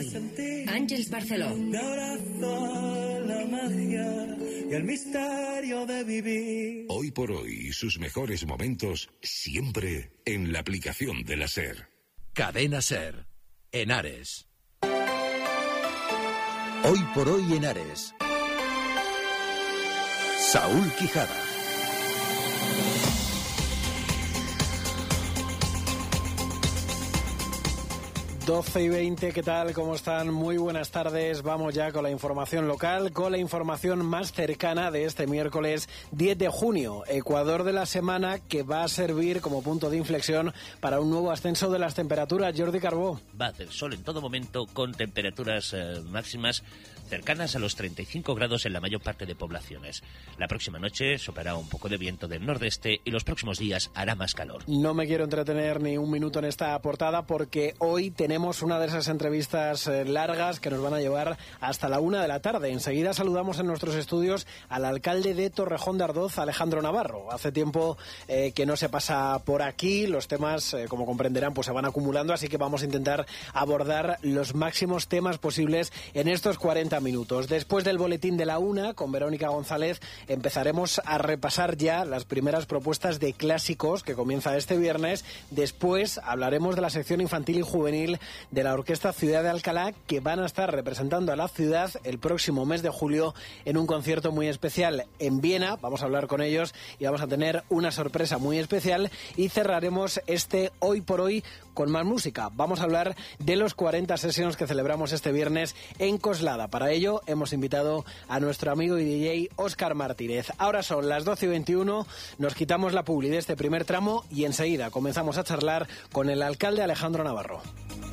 Àngels Barceló. Me abrazo la magia y el misterio de vivir. Hoy por hoy, sus mejores momentos siempre en la aplicación de la SER. Cadena SER, Henares. Hoy por hoy Henares. Saúl Quijada. Doce y 20, ¿qué tal? ¿Cómo están? Muy buenas tardes. Vamos ya con la información local, con la información más cercana de este miércoles 10 de junio. Ecuador de la semana que va a servir como punto de inflexión para un nuevo ascenso de las temperaturas. Jordi Carbó. Va a hacer sol en todo momento con temperaturas máximas cercanas a los 35 grados en la mayor parte de poblaciones. La próxima noche soplará un poco de viento del nordeste y los próximos días hará más calor. No me quiero entretener ni un minuto en esta portada porque hoy tenemos una de esas entrevistas largas que nos van a llevar hasta la 1 de la tarde. Enseguida saludamos en nuestros estudios al alcalde de Torrejón de Ardoz, Alejandro Navarro. Hace tiempo que no se pasa por aquí. Los temas, como comprenderán, pues se van acumulando, así que vamos a intentar abordar los máximos temas posibles en estos 40 minutos. Después del boletín de la 1, con Verónica González, empezaremos a repasar ya las primeras propuestas de clásicos que comienza este viernes. Después hablaremos de la sección infantil y juvenil de la Orquesta Ciudad de Alcalá, que van a estar representando a la ciudad el próximo mes de julio en un concierto muy especial en Viena. Vamos a hablar con ellos y vamos a tener una sorpresa muy especial, y cerraremos este Hoy por Hoy con más música. Vamos a hablar de los 40 sesiones que celebramos este viernes en Coslada. Para ello hemos invitado a nuestro amigo y DJ Óscar Martínez. Ahora son las 12 y 21, nos quitamos la publi de este primer tramo y enseguida comenzamos a charlar con el alcalde Alejandro Navarro.